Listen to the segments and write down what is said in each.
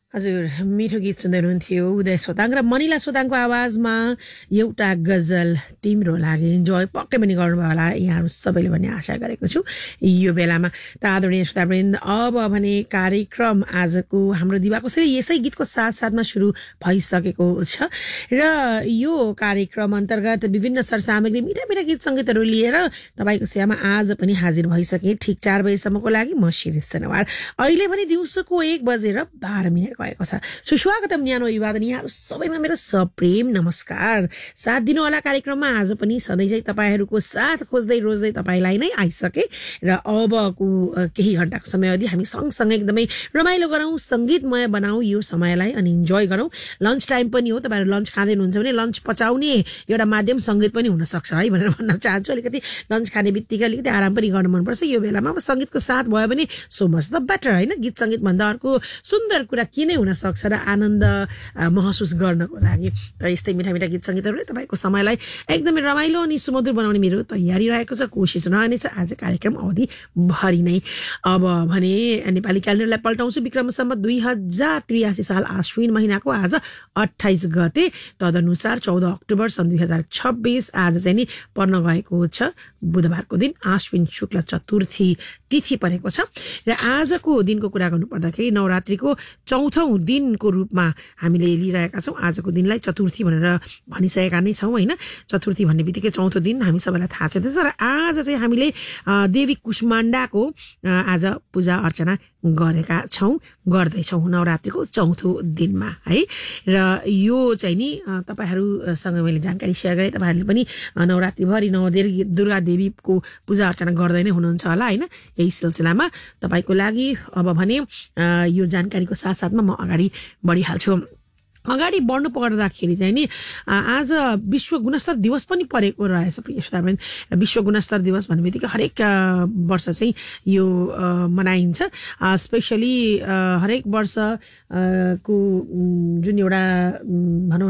हजुर मिठो गीत सुन्दै हुनुहुन्थ्यो उदय सोताङ र मनिला सोताङको आवाजमा एउटा गजल तिम्रो लागि इन्जोय पक्कै पनि गर्नुभयो होला यहाँहरू सबैले भन्ने आशा गरेको छु यो बेलामा त आदरणीय श्रोतावृन्द अब भने कार्यक्रम आजको हाम्रो दिवाकोशरी यसै गीतको साथसाथमा सुरु भइसकेको छ र यो कार्यक्रम अन्तर्गत विभिन्न सरसामग्री मिठा मिठा गीत सङ्गीतहरू लिएर तपाईँको सेवामा आज पनि हाजिर भइसके ठिक 4 बजेसम्मको लागि म शिरीष सनवार अहिले पनि दिउँसोको 1:12 भएको छ सुस्वागतम न्यानो अभिवादन यहाँहरू सबैमा मेरो सप्रेम नमस्कार साथ दिनुहोला कार्यक्रममा आज पनि सधैँ चाहिँ तपाईँहरूको साथ खोज्दै रोज्दै तपाईँलाई नै आइसके र अबको केही घण्टाको समयअवधि हामी सँगसँगै एकदमै रमाइलो गरौँ सङ्गीतमय बनाऊ यो समयलाई अनि इन्जोय गरौँ लन्च टाइम पनि हो तपाईँहरू लन्च खाँदै हुनुहुन्छ भने लन्च पचाउने एउटा माध्यम सङ्गीत पनि हुनसक्छ है भनेर भन्न चाहन्छु अलिकति लन्च खाने बित्तिकै अलिकति आराम पनि गर्नु मनपर्छ यो बेलामा अब सङ्गीतको साथ भयो भने सो मच द बेटर होइन गीत सङ्गीतभन्दा अर्को सुन्दर कुरा के नै हुनसक्छ र आनन्द महसुस गर्नको लागि त यस्तै मिठा मिठा गीत सङ्गीतहरूले तपाईँको समयलाई एकदमै रमाइलो अनि सुमधुर बनाउने मेरो तयारी रहेको छ कोसिस रहनेछ आज कार्यक्रम अवधि भरि नै अब भने नेपाली क्यालेन्डरलाई पल्टाउँछु विक्रमसम्म 2083 साल आश्विन महिनाको आज 28 गते तदनुसार 14 अक्टोबर सन् 2026 आज चाहिँ नि पर्न गएको छ बुधबारको दिन आश्विन शुक्ल चतुर्थी तिथि परेको छ र आजको दिनको कुरा गर्नु पर्दाखेरि नवरात्रिको चौथौं दिनको रूपमा हामीले लिइरहेका छौँ आजको दिनलाई चतुर्थी भनेर भनिसकेका नै छौँ होइन चतुर्थी भन्ने बित्तिकै चौथो दिन हामी सबैलाई थाहा छ र आज चाहिँ हामीले देवी कुष्माण्डाको आज पूजा अर्चना गरेका छौँ गर्दैछौँ नवरात्रिको चौथो दिनमा है र यो चाहिँ नि तपाईँहरूसँग मैले जानकारी सेयर गरेँ तपाईँहरूले पनि नवरात्रिभरि दुर्गा देवीको पूजा अर्चना गर्दै नै हुनुहुन्छ होला होइन यही सिलसिलामा तपाईँको लागि अब भने यो जानकारीको साथसाथमा म अगाडि बढिहाल्छु अगाडि बढ्नु पर्दाखेरि चाहिँ नि आज विश्व गुणस्तर दिवस पनि परेको रहेछ प्रिय श्रोतावृन्द विश्व गुणस्तर दिवस भन्ने बित्तिकै हरेक वर्ष चाहिँ यो मनाइन्छ स्पेसली हरेक वर्ष को जुन एउटा भनौँ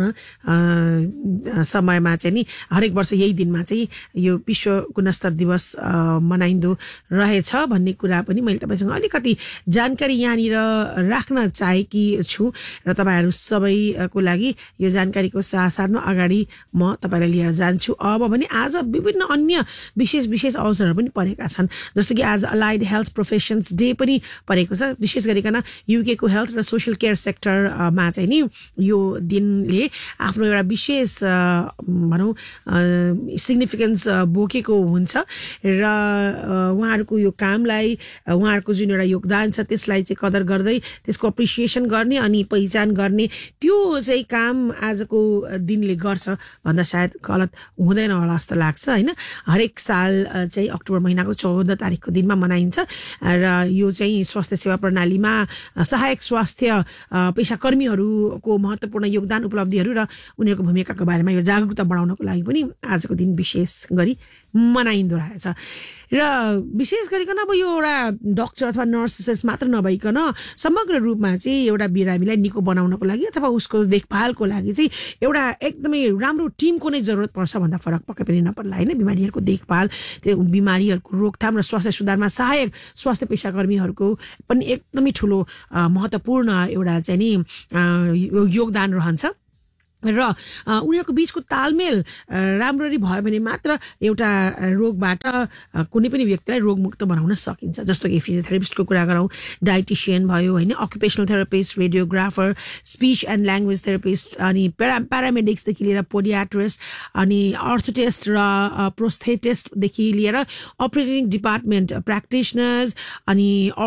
न समयमा चाहिँ नि हरेक वर्ष यही दिनमा चाहिँ यो विश्व गुणस्तर दिवस मनाइँदो रहेछ भन्ने कुरा पनि मैले तपाईँसँग अलिकति जानकारी यहाँनिर राख्न चाहेकी छु र तपाईँहरू सबै को लागि यो जानकारीको साथसाथमा अगाडि म तपाईँलाई लिएर जान्छु अब भने आज विभिन्न अन्य विशेष अवसरहरू पनि परेका छन् जस्तो कि आज अलाइड हेल्थ प्रोफेसन्स डे पनि परेको छ विशेष गरिकन युके को हेल्थ र सोसियल केयर सेक्टरमा चाहिँ नि यो दिनले आफ्नो एउटा विशेष भनौँ सिग्निफिकेन्स बोकेको हुन्छ र उहाँहरूको यो कामलाई उहाँहरूको जुन एउटा योगदान छ त्यसलाई चाहिँ कदर गर्दै त्यसको एप्रिसिएसन गर्ने अनि पहिचान गर्ने त्यो चाहिँ काम आजको दिनले गर्छ भन्दा सायद गलत हुँदैन होला जस्तो लाग्छ होइन हरेक साल चाहिँ अक्टोबर महिनाको 14 तारिकको दिनमा मनाइन्छ र यो चाहिँ स्वास्थ्य सेवा प्रणालीमा सहायक स्वास्थ्य पेशाकर्मीहरूको महत्त्वपूर्ण योगदान उपलब्धिहरू र उनीहरूको भूमिकाको बारेमा यो जागरुकता बढाउनको लागि पनि आजको दिन विशेष गरी मनाइँदो रहेछ र विशेष गरिकन अब यो एउटा डाक्टर अथवा नर्सेस मात्र नभइकन समग्र रूपमा चाहिँ एउटा बिरामीलाई निको बनाउनको लागि अथवा उसको देखभालको लागि चाहिँ एउटा एकदमै राम्रो टिमको नै जरुरत पर्छ भन्दा फरक पक्कै पनि नपर्ला होइन बिमारीहरूको देखभाल त्यो बिमारीहरूको रोकथाम र स्वास्थ्य सुधारमा सहायक स्वास्थ्य पेशाकर्मीहरूको पनि एकदमै ठुलो महत्त्वपूर्ण एउटा चाहिँ नि योगदान रहन्छ र उनीहरूको बीचको तालमेल राम्ररी भयो भने मात्र एउटा रोगबाट कुनै पनि व्यक्तिलाई रोगमुक्त बनाउन सकिन्छ जस्तो कि फिजियोथेरापिस्टको कुरा गरौँ डाइटिसियन भयो होइन occupational therapist radiographer speech and language therapist अनि प्यारामेडिक्सदेखि लिएर पोडियाट्रिस्ट अनि अर्थोटेस्ट र प्रोस्थेटिस्टदेखि लिएर अपरेटिङ डिपार्टमेन्ट प्र्याक्टिसनर्स अनि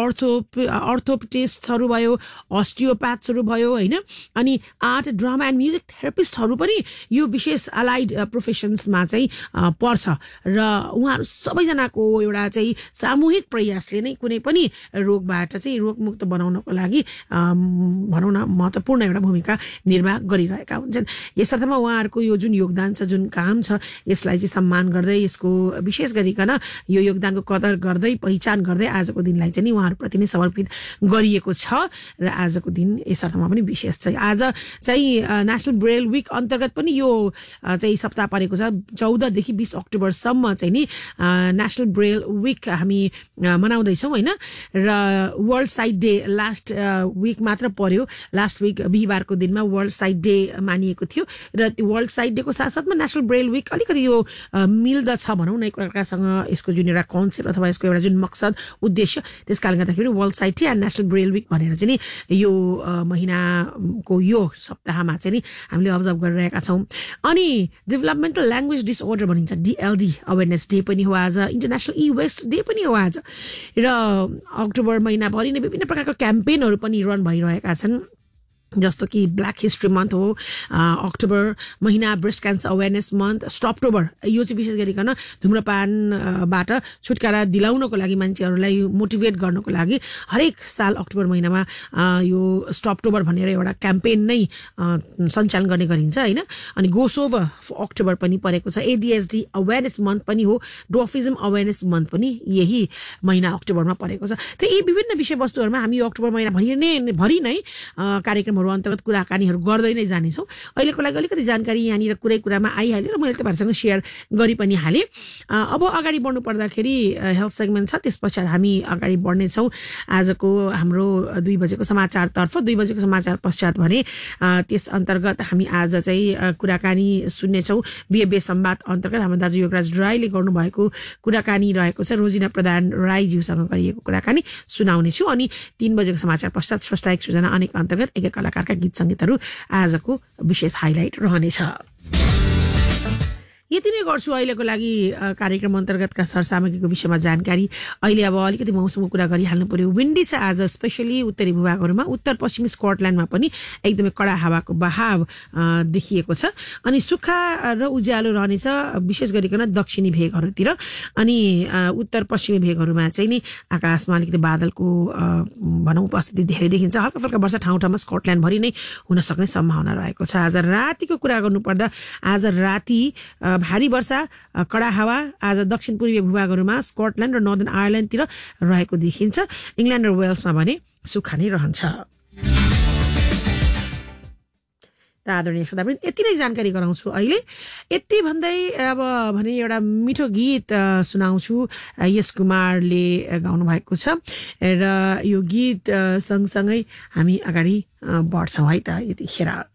अर्थोपेटिस्टहरू भयो अस्टियोप्याथ्सहरू भयो होइन अनि आर्ट ड्रामा एन्ड म्युजिक थेरापिस्टहरू पनि यो विशेष अलाइड प्रोफेसन्समा चाहिँ पर्छ र उहाँहरू सबैजनाको एउटा चाहिँ सामूहिक प्रयासले नै कुनै पनि रोगबाट चाहिँ रोगमुक्त बनाउनको लागि भनौँ न महत्त्वपूर्ण एउटा भूमिका निर्वाह गरिरहेका हुन्छन् यसर्थमा उहाँहरूको यो जुन योगदान छ जुन काम छ यसलाई चाहिँ सम्मान गर्दै यसको विशेष गरिकन यो योगदानको कदर गर्दै पहिचान गर्दै आजको दिनलाई चाहिँ नि उहाँहरूप्रति नै समर्पित गरिएको छ र आजको दिन यसर्थमा पनि विशेष छ आज चाहिँ नेसनल ब्रेल विक अन्तर्गत पनि यो चाहिँ सप्ताह परेको छ 14 देखि 20 अक्टोबरसम्म चाहिँ नि नेशनल ब्रेल विक हामी मनाउँदैछौँ होइन र world site day last week मात्र पर्यो लास्ट विक बिहिबारको दिनमा वर्ल्ड साइट डे मानिएको थियो र त्यो वर्ल्ड साइट डेको साथसाथमा नेशनल ब्रेल विक अलिकति यो मिल्दछ भनौँ न एक प्रकारसँग यसको जुन एउटा कन्सेप्ट अथवा यसको एउटा जुन मकसद उद्देश्य त्यस कारणले गर्दाखेरि world site day and national Braille week भनेर चाहिँ नि यो महिनाको यो सप्ताहमा चाहिँ नि हामीले अब्जर्भ गरिरहेका छौँ अनि डेभलपमेन्टल ल्याङ्ग्वेज डिसअर्डर भनिन्छ DLD अवेरनेस डे पनि हो आज इन्टरनेसनल वेस्ट डे पनि हो आज र अक्टोबर महिनाभरि नै विभिन्न प्रकारको क्याम्पेनहरू पनि रन भइरहेका छन् जस्तो कि ब्ल्याक हिस्ट्री मन्थ हो अक्टोबर महिना ब्रेस्ट क्यान्सर अवेरनेस मन्थ स्टपटोबर यो चाहिँ विशेष गरिकन धुम्रपानबाट छुटकारा दिलाउनको लागि मान्छेहरूलाई मोटिभेट गर्नको लागि हरेक साल अक्टोबर महिनामा यो स्टपटोबर भनेर एउटा क्याम्पेन नै सञ्चालन गर्ने गरिन्छ होइन अनि गोसोभर अक्टोबर पनि परेको छ ADHD अवेरनेस मन्थ पनि हो ड्वार्फिजम अवेरनेस मन्थ पनि यही महिना अक्टोबरमा परेको छ त यी विभिन्न विषयवस्तुहरूमा हामी अक्टोबर महिनाभरि नै कार्यक्रम अन्तर्गत कुराकानीहरू गर्दै नै जानेछौँ अहिलेको लागि अलिकति जानकारी यहाँनिर कुरै कुरामा आइहाल्यो र मैले तपाईँहरूसँग सेयर गरि पनि हालेँ अब अगाडि बढ्नु पर्दाखेरि हेल्थ सेगमेन्ट छ त्यस पश्चात हामी अगाडि बढ्नेछौँ आजको हाम्रो 2 बजेको समाचारतर्फ 2 बजेको समाचार पश्चात भने त्यस अन्तर्गत हामी आज चाहिँ कुराकानी सुन्नेछौँ बिहेबे संवाद अन्तर्गत हाम्रो दाजु योगराज राईले गर्नुभएको कुराकानी रहेको छ रोजिना प्रधान राईज्यूसँग गरिएको कुराकानी सुनाउनेछु अनि 3 बजेको समाचार पश्चात स्रष्टा एक सृजना अनेक अन्तर्गत एक कलाकारका गीत सङ्गीतहरू आजको विशेष हाइलाइट रहनेछ यति नै गर्छु अहिलेको लागि कार्यक्रम अन्तर्गतका सरसामग्रीको विषयमा जानकारी अहिले अब अलिकति मौसमको कुरा गरिहाल्नु पर्यो विन्डी छ आज स्पेशली उत्तरी भूभागहरूमा उत्तर पश्चिमी स्कटल्यान्डमा पनि एकदमै कडा हावाको बहाव देखिएको छ अनि सुक्खा र उज्यालो रहनेछ विशेष गरिकन दक्षिणी भेगहरूतिर अनि उत्तर पश्चिमी भेगहरूमा चाहिँ नि आकाशमा अलिकति बादलको भनौँ उपस्थिति धेरै देखिन्छ हल्का फल्का वर्षा ठाउँ ठाउँमा स्कटल्यान्डभरि नै हुन सक्ने सम्भावना रहेको छ आज रातिको कुरा गर्नुपर्दा आज राति भारी वर्षा कडा हावा आज दक्षिण पूर्वीय भूभागहरूमा स्कटल्यान्ड र नर्दर्न आयरल्यान्डतिर रहेको देखिन्छ इङ्ल्यान्ड र वेल्समा भने सुक्खा नै रहन्छ आदरणीय श्रोतावृन्द यति नै जानकारी गराउँछु अहिले यति भन्दै अब भने एउटा मिठो गीत सुनाउँछु यस कुमारले गाउनु भएको छ र यो गीत सँगसँगै हामी अगाडि बढ्छौँ है त यतिखेर